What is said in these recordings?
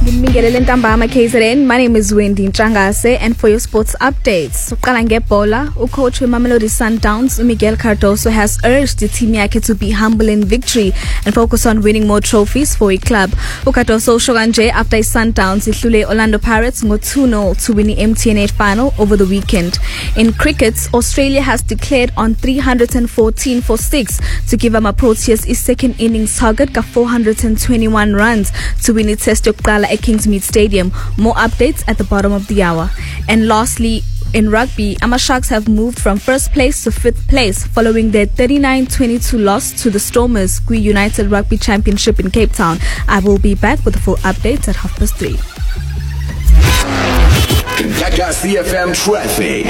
Mingelele ntambama KZN. My name is Wendy Ntrangase, and for your sports updates, uqala ngebola, ucoach weMamelodi Sundowns Miguel Cardoso has urged the team yakhe to be humble in victory and focus on winning more trophies for a club. Cardoso usho kanje after Sundowns ihlule Orlando Pirates ngo-2-0 to win the MTN8 final over the weekend. In cricket, Australia has declared on 314 for 6 to give Proteas his second innings target ka 421 runs to win its test yokuqala at Kingsmead Stadium. More updates at the bottom of the hour. And lastly, in rugby, Sharks have moved from first place to fifth place following their 39-22 loss to the Stormers Kui United Rugby Championship in Cape Town. I will be back with the full updates at 3:30. CFM traffic.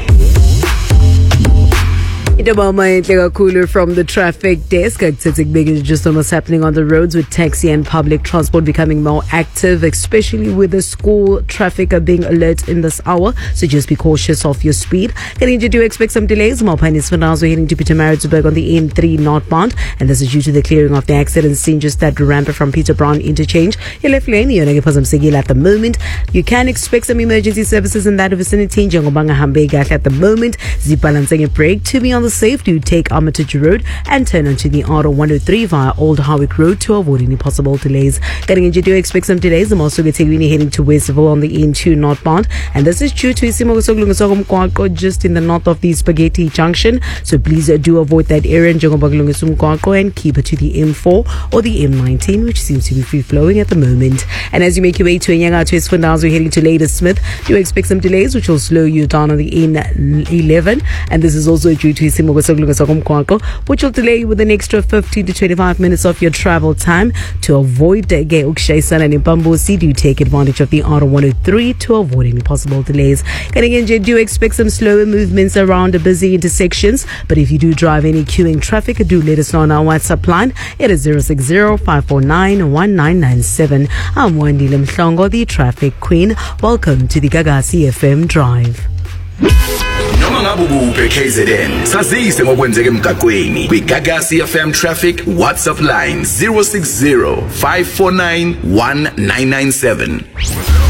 Cooler from the traffic desk. Just on what's happening on the roads with taxi and public transport becoming more active, especially with the school traffic being alert in this hour. So just be cautious of your speed. Getting into expect some delays. More pioneers for now. So heading to Pietermaritzburg on the N3 northbound, and this is due to the clearing of the accident scene just at ramp from Peter Brown interchange. Your left lane, you're at the moment. You can expect some emergency services in that vicinity. Jangobanga Hambega at the moment. Zipalansing a break to be on the safe to take Armitage Road and turn onto the R103 via Old Howick Road to avoid any possible delays. Getting into do expect some delays. I'm also heading to Westville on the N2 northbound, and this is due to Isimogosoglungasogum just in the north of the Spaghetti Junction. So please do avoid that area and keep it to the M4 or the M19, which seems to be free flowing at the moment. And as you make your way to Nyanga to Esfondaz, we're heading to Ladysmith. Do expect some delays, which will slow you down on the N11, and this is also due to which will delay you with an extra 15 to 25 minutes of your travel time. To avoid the Ukshaisan and Impambosi, do take advantage of the R103 to avoid any possible delays. Getting in, do expect some slower movements around the busy intersections, but if you do drive any queuing traffic, do let us know on our WhatsApp line. It is 060-549-1997. I'm Wendy Limhlongo, the traffic queen. Welcome to the Gagasi FM Drive. Noma ngabe ukuphi KZN, sazise ngokwenzeka emgaqweni. Kwi-Gagasi FM Traffic WhatsApp line 060-549-1997.